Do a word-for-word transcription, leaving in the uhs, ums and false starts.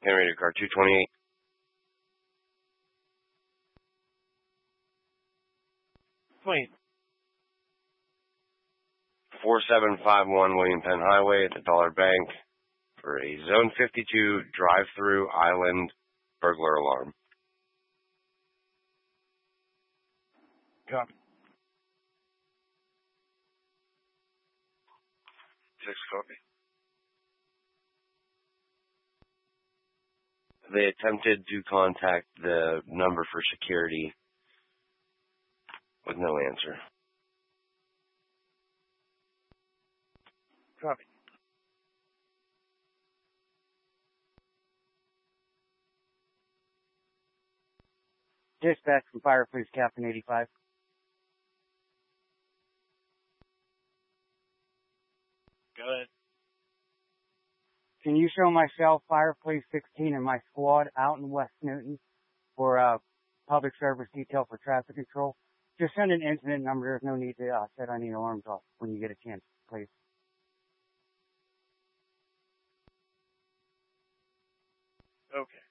Generator car two twenty-eight. Wait. four seven five one William Penn Highway at the Dollar Bank for a Zone fifty-two drive-through island burglar alarm. Copy. Six copy. They attempted to contact the number for security with no answer. Copy. Dispatch from Fire Police Captain eighty-five. Go ahead. Can you show myself, Fire Police sixteen, and my squad out in West Newton for uh, public service detail for traffic control? Just send an incident number. There's no need to uh, set any alarms off when you get a chance, please. Okay.